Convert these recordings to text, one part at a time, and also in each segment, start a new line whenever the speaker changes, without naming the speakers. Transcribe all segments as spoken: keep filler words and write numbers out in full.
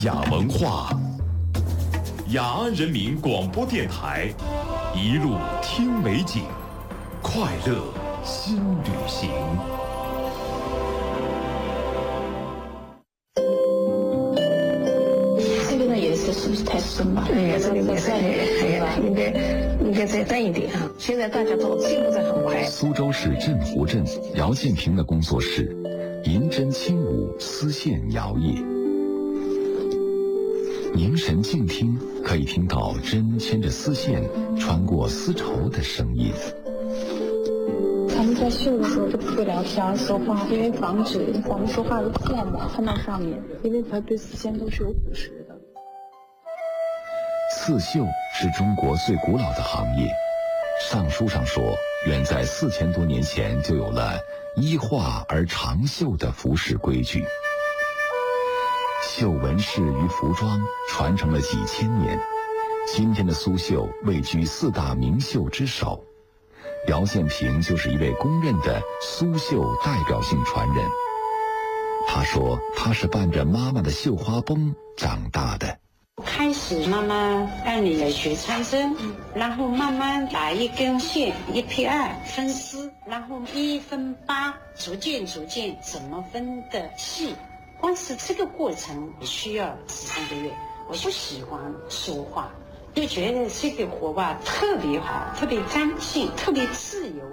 雅文化，雅安人民广播电台，一路听美景，快乐新旅行。
这个的颜色是不是太深了？
哎呀，这个颜色哎呀，应该应该再淡一点啊！现在大家都进步得很快。
苏州市镇湖镇姚建平的工作室，银针轻舞，丝线摇曳。凝神静听，可以听到针牵着丝线穿过丝绸的声音。
咱们在绣的时候就不会聊天说话，因为防止咱们说话的线嘛看到上面，因为它对丝线都是有腐蚀的。
刺绣是中国最古老的行业，尚书上说，远在四千多年前就有了依画而长绣的服饰规矩。绣纹饰与服装传承了几千年，今天的苏绣位居四大名绣之首。姚建平就是一位公认的苏绣代表性传人。他说，他是伴着妈妈的绣花绷长大的。
开始妈妈带你来学穿针，然后慢慢打一根线，一撇二分丝，然后一分八，逐渐逐渐怎么分的细。光是这个过程需要十三个月。我不喜欢说话，就觉得这个活吧特别好，特别干净，特别自由。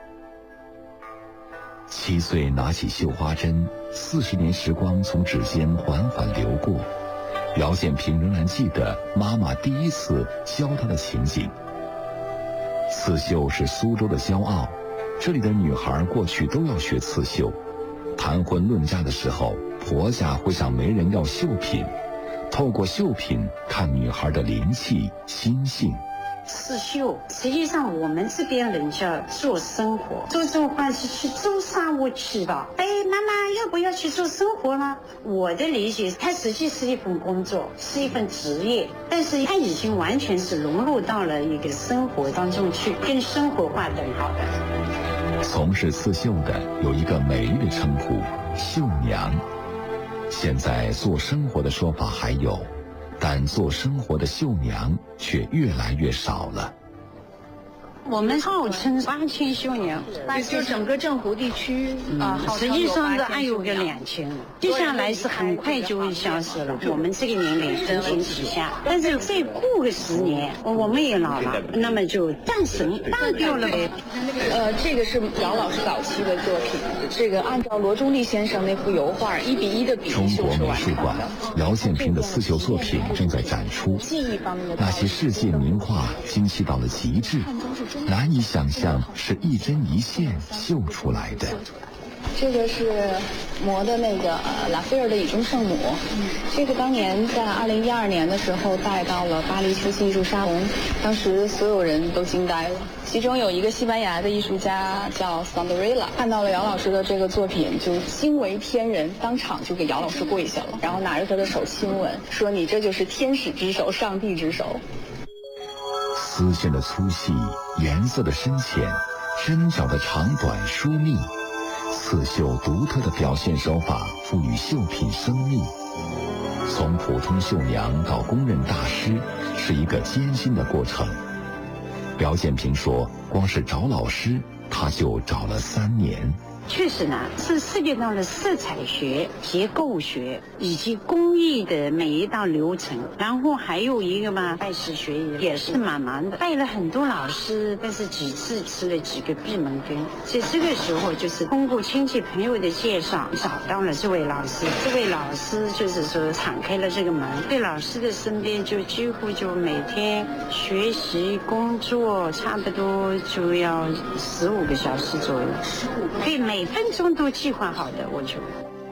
七岁拿起绣花针，四十年时光从指尖缓缓流过。姚建平仍然记得妈妈第一次教他的情景。刺绣是苏州的骄傲，这里的女孩过去都要学刺绣。谈婚论嫁的时候，婆家会向媒人要绣品，透过绣品看女孩的灵气心性。
刺绣实际上我们这边人叫做生活，做这话是去做商务去吧。哎，妈妈要不要去做生活了？我的理解，它实际是一份工作，是一份职业，但是它已经完全是融入到了一个生活当中去，跟生活划等号的。
从事刺绣的有一个美丽的称呼，绣娘。现在做生活的说法还有，但做生活的绣娘却越来越少了。
我们号称八千绣娘，
就整个镇湖地区啊，
嗯、实际上的还有个两千，接下来是很快就会消失了。我们这个年龄人行旗下，但是再过个十年，我们也老了，那么就暂时淡掉了呗。
呃，这个是姚老师早期的作品，这个按照罗中立先生那幅油画一比一的比例
中国美术馆姚建平的刺绣作品正在展出，那些世界名画精细到了极致，难以想象是一针一线绣出来的。
这个是磨的那个呃拉斐尔的《以中圣母》，嗯，这个当年在二零一二年的时候带到了巴黎秋季艺术沙龙，当时所有人都惊呆了。其中有一个西班牙的艺术家叫桑德瑞拉，看到了姚老师的这个作品就惊为天人，当场就给姚老师跪下了，然后拿着他的手亲吻，说你这就是天使之手，上帝之手。
丝线的粗细，颜色的深浅，针脚的长短疏密，刺绣独特的表现手法赋予绣品生命。从普通绣娘到公认大师，是一个艰辛的过程。姚建平说，光是找老师，他就找了三年。
确实呢，是涉及到了色彩学、结构学以及工艺的每一道流程，然后还有一个嘛，拜师学艺也是蛮忙的，拜了很多老师，但是几次吃了几个闭门羹。所以这个时候就是通过亲戚朋友的介绍，找到了这位老师，这位老师就是说敞开了这个门，对老师的身边就几乎就每天学习工作，差不多就要十五个小时左右，可以每每分钟都计划好的，我觉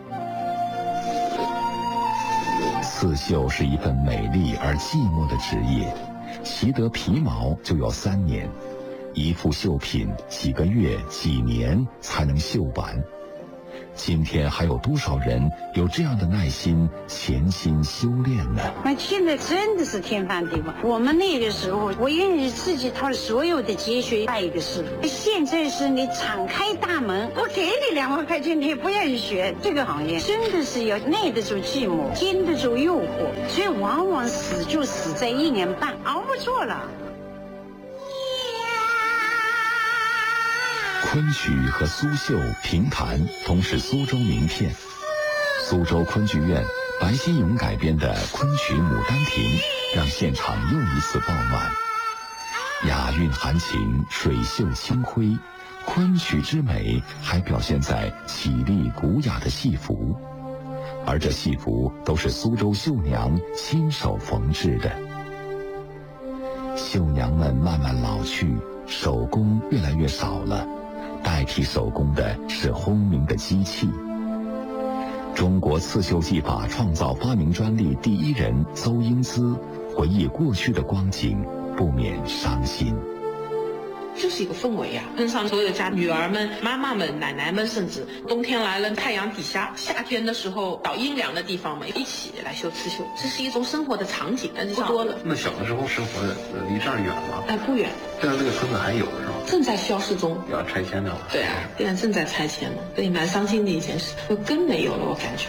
得。刺绣是一份美丽而寂寞的职业，习得皮毛就要三年，一幅绣品几个月、几年才能绣完。 今天还有多少人有这样的耐心潜心修炼呢？
那现在真的是天翻地覆。我们那个时候，我愿意自己掏所有的积蓄拜一个师傅。现在是你敞开大门，我给你两万块钱，你也不愿意学。这个行业真的是要耐得住寂寞，经得住诱惑，所以往往死就死在一年半，熬不住了。
昆曲和苏绣、评弹同是苏州名片。苏州昆剧院白先勇改编的昆曲《牡丹亭》让现场又一次爆满。雅韵含情，水袖清辉，昆曲之美还表现在绮丽古雅的戏服，而这戏服都是苏州绣娘亲手缝制的。绣娘们慢慢老去，手工越来越少了，代替手工的是轰鸣的机器。中国刺绣技法创造发明专利第一人邹英姿回忆过去的光景，不免伤心。
就是一个氛围呀、啊，碰上所有家女儿们、妈妈们、奶奶们，甚至冬天来了，太阳底下；夏天的时候到阴凉的地方嘛，一起来绣刺绣，这是一种生活的场景，但是不多了。
那小的时候生活的离这儿远吗？
哎，不远。
现在这个村子还有是吧？
正在消失中，
要拆迁的了。
对啊，现在正在拆迁呢，所以蛮伤心的一件事，就根没有了，我感觉。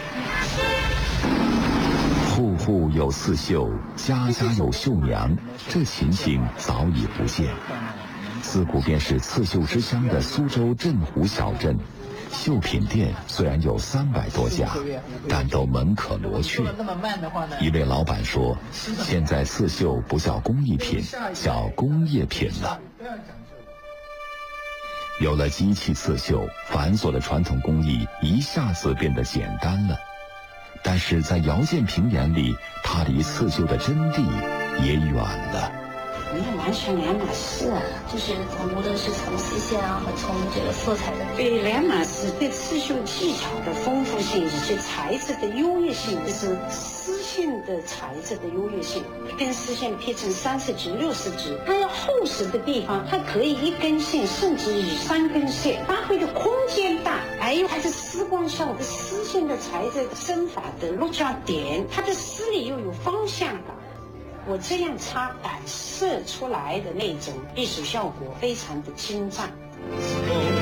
户户有刺绣，家家有绣娘，这情形早已不见。自古便是刺绣之乡的苏州镇湖小镇，绣品店虽然有三百多家，但都门可罗雀。一位老板说，现在刺绣不叫工艺品，叫工业品了。有了机器刺绣，繁琐的传统工艺一下子变得简单了。但是在姚建平眼里，他离刺绣的真谛也远了。
那完全两码事啊！
就是咱们的是从丝线啊和从这个色彩的
对，两码事。对刺绣技巧的丰富性以及材质的优越性，就是丝线的材质的优越性。一根丝线劈成三十指、六十指，它要厚实的地方，它可以一根线甚至以三根线，发挥的空间大。还有它的丝光效的丝线的材质、针法的落脚点，它的丝里又有方向感。我这样插摆射出来的那种艺术效果非常的精湛。